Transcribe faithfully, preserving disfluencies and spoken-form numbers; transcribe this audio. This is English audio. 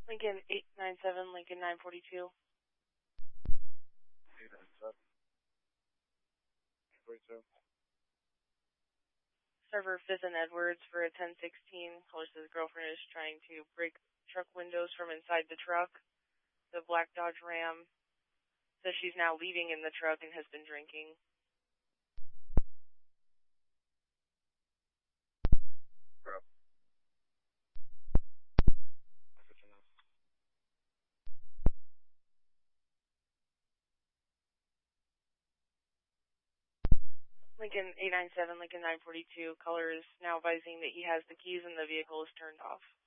Lincoln eight nine seven, Lincoln nine forty-two. eight nine seven. forty-two. Server Fifth and Edwards for a ten sixteen. Caller says girlfriend is trying to break truck windows from inside the truck. The black Dodge Ram says she's now leaving in the truck and has been drinking. Bro. Lincoln eight nine seven, Lincoln nine forty-two. Caller is now advising that he has the keys and the vehicle is turned off.